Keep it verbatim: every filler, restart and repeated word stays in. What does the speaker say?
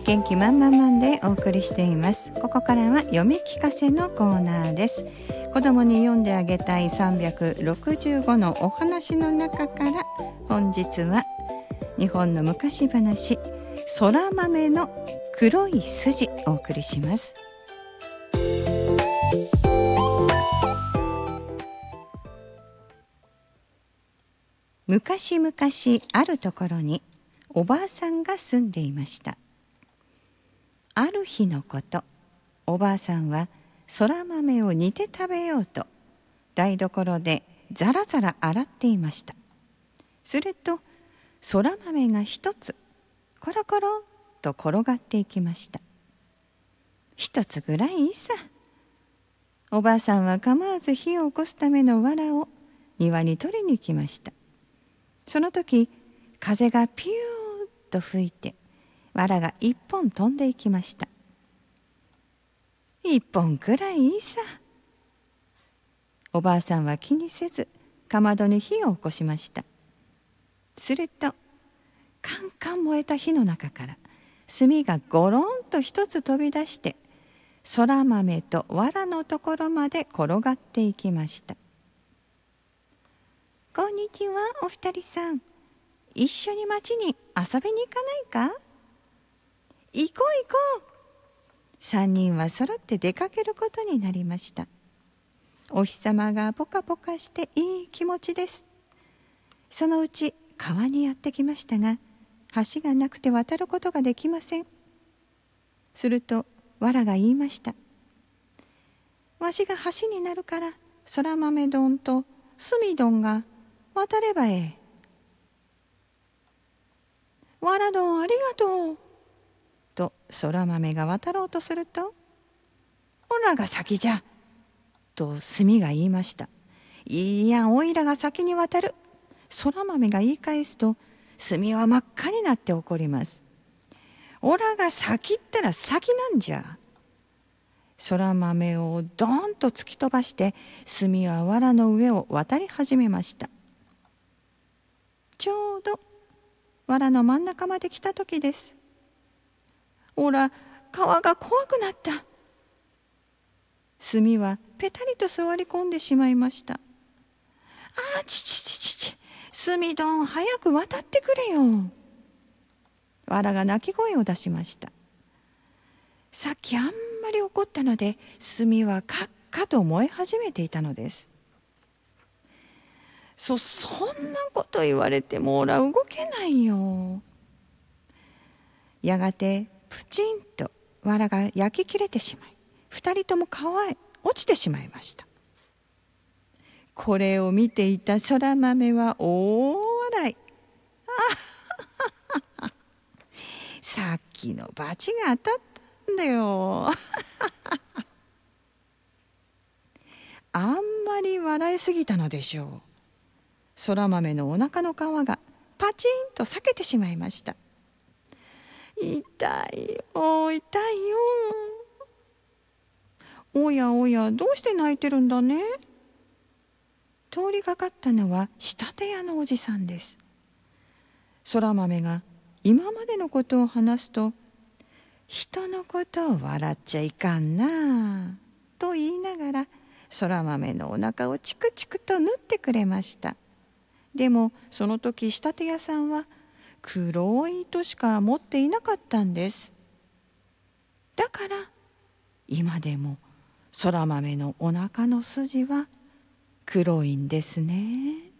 元気満々マンでお送りしています。ここからは読み聞かせのコーナーです。子供に読んであげたいさんびゃくろくじゅうごのお話の中から本日は日本の昔話そら豆の黒い筋お送りします。昔々あるところにおばあさんが住んでいました。ある日のこと、おばあさんはそら豆を煮て食べようと台所でザラザラ洗っていました。するとそら豆が一つコロコロと転がっていきました。一つぐらいいいさ。おばあさんは構わず火を起こすための藁を庭に取りに行きました。その時風がピューッと吹いて藁が一本飛んでいきました。一本くらいいいさ。おばあさんは気にせずかまどに火を起こしました。するとカンカン燃えた火の中から炭がゴロンと一つ飛び出してそら豆と藁のところまで転がっていきました。こんにちは、お二人さん。一緒に町に遊びに行かないか？行こう行こう。三人は揃って出かけることになりました。お日様がポカポカしていい気持ちです。そのうち川にやってきましたが、橋がなくて渡ることができません。すると藁が言いました。わしが橋になるからそら豆丼とすみ丼が渡ればええ。藁丼ありがとう。とそら豆が渡ろうとすると、おらが先じゃ。と炭が言いました。いや、おいらが先に渡る。そら豆が言い返すと、炭は真っ赤になって怒ります。おらが先ったら先なんじゃ。そら豆をドーンと突き飛ばして、炭は藁の上を渡り始めました。ちょうど藁の真ん中まで来た時です。おら、川が怖くなった。炭はペタリと座り込んでしまいました。ああ、ちちちちち、炭丼早く渡ってくれよ。藁が泣き声を出しました。さっきあんまり怒ったので、炭はカッカと燃え始めていたのです。そ、そんなこと言われてもおら動けないよ。やがてプチンと藁が焼き切れてしまい、二人とも川へ落ちてしまいました。これを見ていたそら豆は大笑い。あさっきの罰が当たったんだよ。あんまり笑いすぎたのでしょう。そら豆のお腹の皮がパチンと裂けてしまいました。痛いよ、痛いよ。おやおや、どうして泣いてるんだね。通りがかったのは仕立て屋のおじさんです。そら豆が今までのことを話すと、人のことを笑っちゃいかんなと言いながら、そら豆のお腹をチクチクと縫ってくれました。でもその時仕立て屋さんは黒い糸しか持っていなかったんです。だから今でもそら豆のお腹の筋は黒いんですね。